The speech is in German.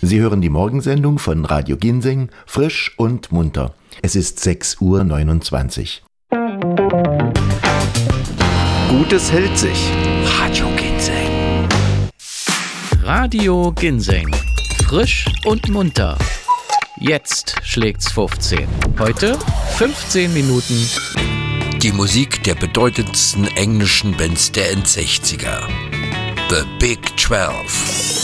Sie hören die Morgensendung von Radio Ginseng, frisch und munter. Es ist 6:29 Uhr. Gutes hält sich. Radio Ginseng. Radio Ginseng. Frisch und munter. Jetzt schlägt's 15. Heute 15 Minuten. Die Musik der bedeutendsten englischen Bands der End-60er. The Big 12.